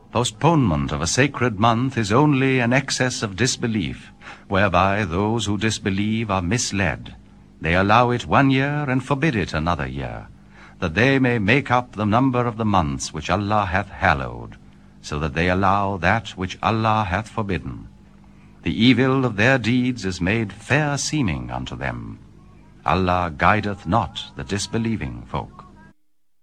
Postponement of a sacred month is only an excess of disbelief, whereby those who disbelieve are misled. They allow it 1 year and forbid it another year, that they may make up the number of the months which Allah hath hallowed, so that they allow that which Allah hath forbidden. The evil of their deeds is made fair seeming unto them. Allah guideth not the disbelieving folk.